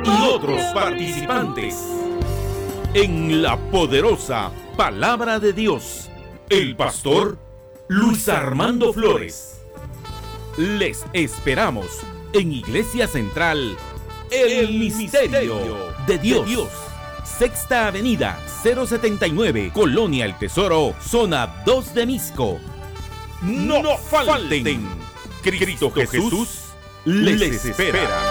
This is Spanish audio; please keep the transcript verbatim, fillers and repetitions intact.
y otros participantes. En la poderosa Palabra de Dios, el pastor Luis Armando Flores. Les esperamos en Iglesia Central, El, el Misterio de Dios. de Dios. Sexta Avenida, cero setenta y nueve, Colonia El Tesoro, Zona dos de Misco. No, no falten. Cristo Jesús les espera.